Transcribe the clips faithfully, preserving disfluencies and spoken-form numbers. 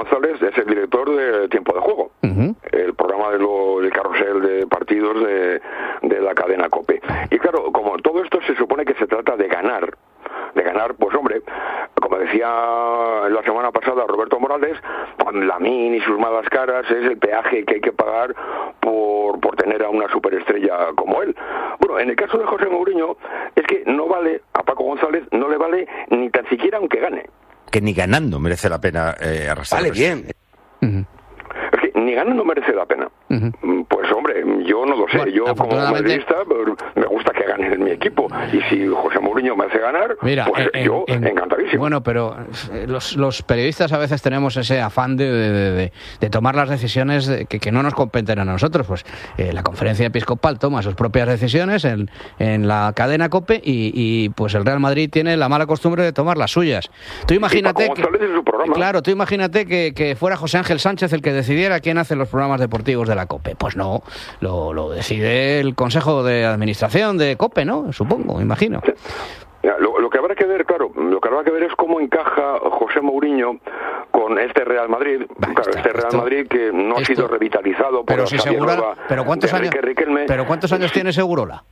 González es el director de Tiempo de Juego, uh-huh. el programa de lo, del carrusel de partidos de, de la cadena COPE. Y claro, como todo esto se supone que se trata de ganar, de ganar, pues hombre, como decía la semana pasada Roberto Morales, con Lamine y sus malas caras es el peaje que hay que pagar por, por tener a una superestrella como él. Bueno, en el caso de José Mourinho, es que no vale, a Paco González no le vale ni tan siquiera aunque gane. Que ni ganando merece la pena eh, arrastrar. Vale, bien. Uh-huh. Es que ni ganando merece la pena. Uh-huh. Pues hombre, yo no lo sé. Bueno, yo como madridista me gusta que gane mi equipo. Y si José Mourinho me hace ganar, Mira, pues en, yo en, encantadísimo. Bueno, pero los, los periodistas a veces tenemos ese afán de, de, de, de tomar las decisiones de, que, que no nos competen a nosotros. Pues eh, la conferencia episcopal toma sus propias decisiones en, en la cadena COPE y, y pues el Real Madrid tiene la mala costumbre de tomar las suyas. Tú imagínate que, claro, tú imagínate que, que fuera José Ángel Sánchez el que decidiera quién hace los programas deportivos de la COPE. Pues no, lo, lo decide el Consejo de Administración de COPE, ¿no? Supongo, imagino. Lo, lo que habrá que ver, claro, lo que habrá que ver es cómo encaja José Mourinho con este Real Madrid, bah, claro, este Real esto, Madrid que no ha esto, sido revitalizado por pero si Segurola, pero cuántos años, Riquelme, pero cuántos años tiene Segurola?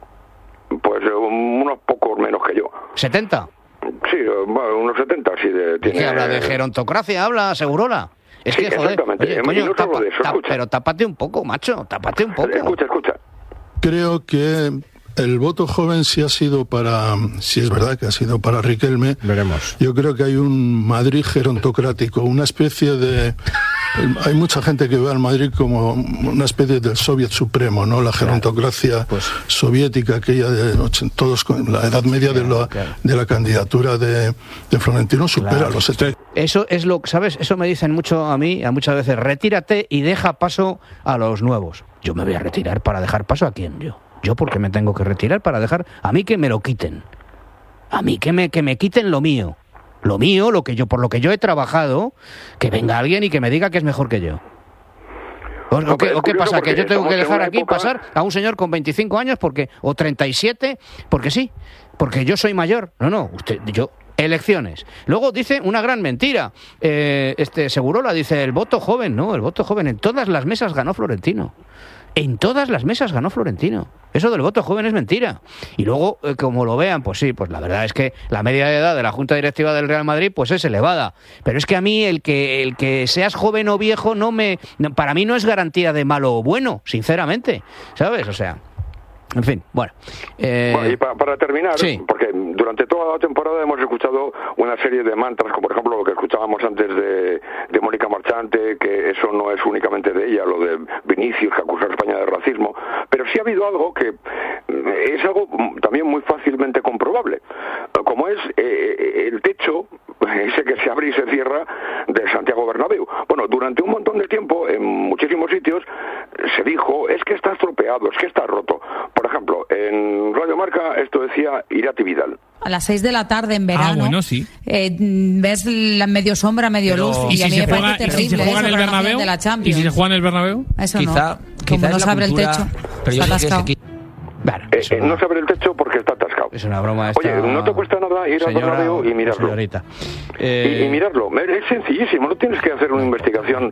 Pues unos pocos menos que yo. ¿setenta? Sí, bueno, unos setenta, sí. De, tiene... ¿Qué habla de gerontocracia? ¿Habla Segurola. Es que, sí, joder, oye, coño, no tapa, eso, tapa, pero tápate un poco, macho, tápate un poco. Escucha, escucha. Creo que el voto joven sí ha sido para, si es verdad que ha sido para Riquelme. Veremos. Yo creo que hay un Madrid gerontocrático, una especie de... Hay mucha gente que ve al Madrid como una especie del Soviet supremo, ¿no? La gerontocracia pues, soviética, aquella de todos con la edad media de la, de la candidatura de, de Florentino supera claro. los setenta. Eso es lo, ¿sabes? Eso me dicen mucho a mí, a muchas veces, retírate y deja paso a los nuevos. Yo me voy a retirar para dejar paso a quién, yo. Yo porque me tengo que retirar para dejar a mí que me lo quiten. A mí que me que me quiten lo mío. Lo mío, lo que yo por lo que yo he trabajado, que venga alguien y que me diga que es mejor que yo. ¿O, o, qué, ¿o qué pasa? ¿Que yo tengo que dejar aquí época... pasar a un señor con veinticinco años porque o treinta y siete? Porque sí, porque yo soy mayor. No, no, usted, yo... Elecciones. Luego dice una gran mentira. Eh, este Segurola dice el voto joven. No, el voto joven. En todas las mesas ganó Florentino. En todas las mesas ganó Florentino. Eso del voto joven es mentira. Y luego, eh, como lo vean, pues sí, pues la verdad es que la media de edad de la Junta Directiva del Real Madrid pues es elevada. Pero es que a mí el que el que seas joven o viejo no me no, para mí no es garantía de malo o bueno, sinceramente. ¿Sabes? O sea... En fin, bueno. Eh... bueno y para, para terminar, sí. porque durante toda la temporada hemos escuchado una serie de mantras, como por ejemplo lo que escuchábamos antes de, de Mónica Marchante, que eso no es únicamente de ella, lo de Vinicius, que acusó a España de racismo, pero sí ha habido algo que es algo también muy fácilmente comprobable, como es eh, el techo, ese que se abre y se cierra, de Santiago Bernabéu. Bueno, durante un montón de tiempo, en muchísimos sitios, se dijo, es que está estropeado, es que está roto. Por ejemplo, en Radio Marca esto decía Irati Vidal. A las seis de la tarde en verano, ah, bueno, sí. eh, ves la medio sombra, medio Pero, luz, y, y si a mí me juega, parece terrible. ¿Y si se juega en el Bernabéu? De la Champions. ¿Y si se juega en el Bernabéu? Eso quizá, no. Quizá Como no se abre el techo, pero yo está creo atascado. que es Bueno, eh, eh, no se abre el techo porque está atascado. Es una broma esta... Oye, no te cuesta nada ir al Bernabéu y mirarlo. Señorita. Eh... Y, y mirarlo. Es sencillísimo. No tienes que hacer una investigación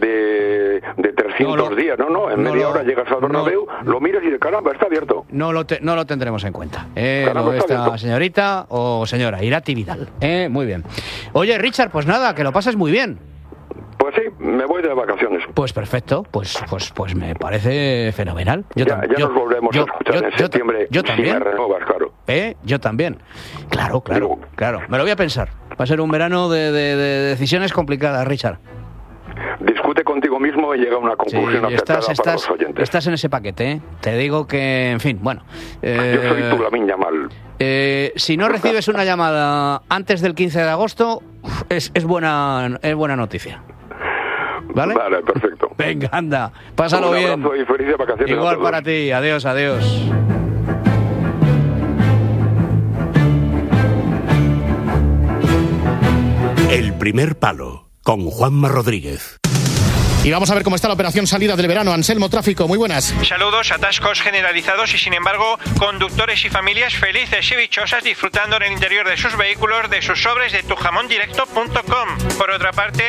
de, de trescientos no lo, días. No, no. En no media lo, hora llegas al Bernabéu, no, lo miras y de caramba, está abierto. No lo, te, no lo tendremos en cuenta. Eh, caramba, esta abierto. Señorita o señora Irati Vidal. Eh, muy bien. Oye, Richard, pues nada, que lo pases muy bien. Pues sí, me voy de vacaciones. Pues perfecto, pues pues pues me parece fenomenal. Yo ya ya yo, nos volvemos yo, a escuchar yo, en septiembre. Yo, yo también. Si me renovas, claro. ¿Eh? Yo también. Claro, claro, no. claro. Me lo voy a pensar. Va a ser un verano de, de, de decisiones complicadas, Richard. Discute contigo mismo y llega a una conclusión sí, acertada estás, para estás, los oyentes. Estás en ese paquete, ¿eh? Te digo que, en fin, bueno. Eh, Yo soy tu Lamine Yamal. Eh, si no recibes una llamada antes del quince de agosto, es, es buena es buena noticia. ¿Vale? Vale, perfecto. Venga, anda, pásalo bien. Un abrazo y felices vacaciones. Igual para ti, adiós, adiós. El primer palo, con Juanma Rodríguez. Y vamos a ver cómo está la operación salida del verano. Anselmo Tráfico, muy buenas. Saludos, atascos generalizados y sin embargo conductores y familias felices y dichosas disfrutando en el interior de sus vehículos de sus sobres de tu jamón directo punto com. Por otra parte,